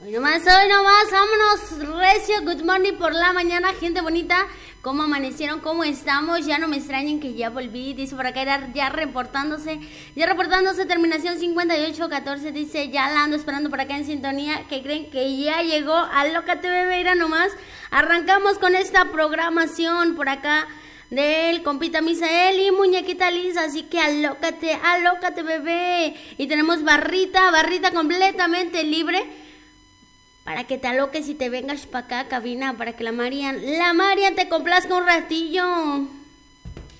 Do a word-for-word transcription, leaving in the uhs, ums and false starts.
Hoy nomás, hoy nomás, vámonos, recio, good morning por la mañana, gente bonita, ¿cómo amanecieron? ¿Cómo estamos? Ya no me extrañen que ya volví, dice por acá, ya, ya reportándose, ya reportándose, terminación cincuenta y ocho catorce, dice, ya la ando esperando por acá en sintonía, que creen que ya llegó Alócate Bebé, mira nomás, arrancamos con esta programación por acá del compita Misael y muñequita Lisa, así que alócate, alócate bebé, y tenemos barrita, barrita completamente libre, para que te aloques y te vengas para acá, cabina, para que la Marian, la Marian te complazca un ratillo.